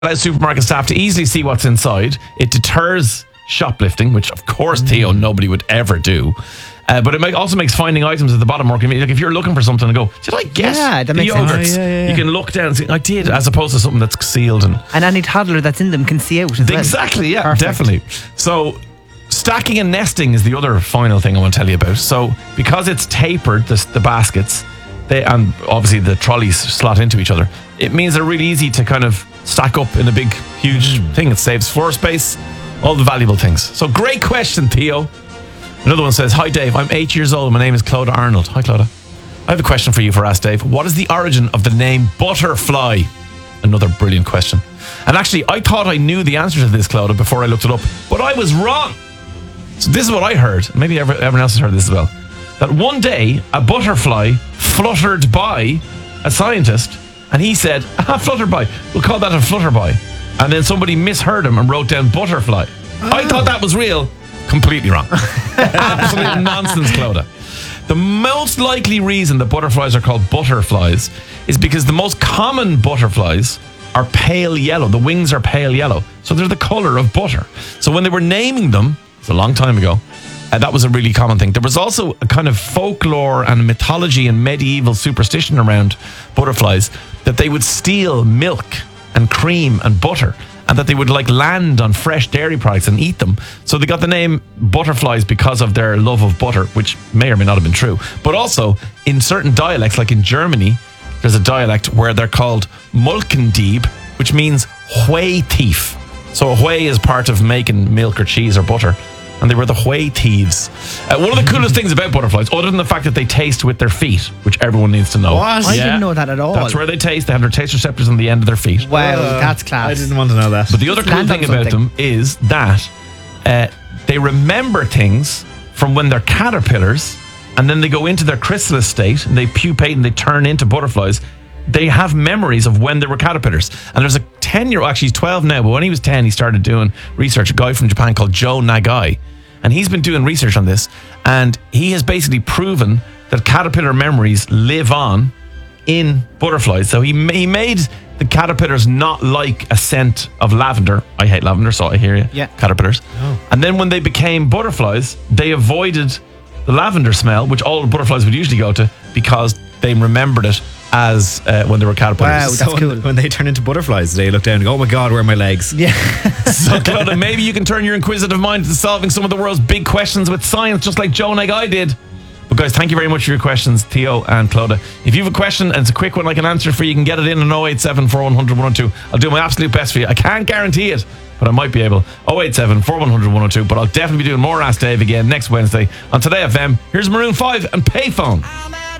allows supermarket staff to easily see what's inside. It deters shoplifting, which of course, Theo, nobody would ever do. But it also makes finding items at the bottom more convenient. Like if you're looking for something and go, did I get that the makes yogurts? sense. Yeah. You can look down and say, I did, as opposed to something that's sealed. And any toddler that's in them can see out as well. exactly, yeah, Perfect. definitely. So stacking and nesting is the other final thing I want to tell you about. So because it's tapered, the baskets, and obviously the trolleys slot into each other, it means they're really easy to kind of stack up in a big, huge thing. It saves floor space, all the valuable things. So great question, Theo. Another one says, hi Dave, I'm 8 years old. My name is Clodagh Arnold. Hi Clodagh. I have a question for you for Ask Dave. What is the origin of the name Butterfly? Another brilliant question. And actually, I thought I knew the answer to this, Clodagh, before I looked it up, but I was wrong. So this is what I heard. Maybe everyone else has heard this as well. That one day, a butterfly fluttered by a scientist, and he said, flutterby, we'll call that a flutterby. And then somebody misheard him and wrote down butterfly. I thought that was real. Completely wrong. Absolute nonsense, Clodagh. The most likely reason that butterflies are called butterflies is because the most common butterflies are pale yellow. The wings are pale yellow. So they're the colour of butter. So when they were naming them, it's a long time ago, that was a really common thing. There was also a kind of folklore and mythology and medieval superstition around butterflies that they would steal milk and cream and butter, and that they would land on fresh dairy products and eat them. So they got the name butterflies because of their love of butter, which may or may not have been true. But also in certain dialects, like in Germany, there's a dialect where they're called Molkendieb, which means whey thief. So a whey is part of making milk or cheese or butter. And they were the whey thieves. One of the coolest things about butterflies, other than the fact that they taste with their feet, which everyone needs to know. What? I didn't know that at all. That's where they taste. They have their taste receptors on the end of their feet. Wow, that's class. I didn't want to know that. But the other cool thing about them is that they remember things from when they're caterpillars, and then they go into their chrysalis state, and they pupate and they turn into butterflies. They have memories of when they were caterpillars. And there's a 10-year-old, actually he's 12 now, but when he was 10, he started doing research, a guy from Japan called Joe Nagai. And he's been doing research on this, and he has basically proven that caterpillar memories live on in butterflies. So he made the caterpillars not like a scent of lavender. I hate lavender, so I hear you. Yeah. Caterpillars. Oh. And then when they became butterflies, they avoided the lavender smell, which all butterflies would usually go to, because they remembered it as when they were caterpillars. Wow, that's cool. When they turn into butterflies, they look down and go, oh my God, where are my legs? Yeah. So, Clodagh, maybe you can turn your inquisitive mind to solving some of the world's big questions with science, just like Joe Nagai did. But guys, thank you very much for your questions, Theo and Clodagh. If you have a question and it's a quick one I can answer for you, can get it in on 087 410 102. I'll do my absolute best for you. I can't guarantee it, but I might be able. 087 410 102. But I'll definitely be doing more Ask Dave again next Wednesday on Today FM. Here's Maroon 5 and Payphone.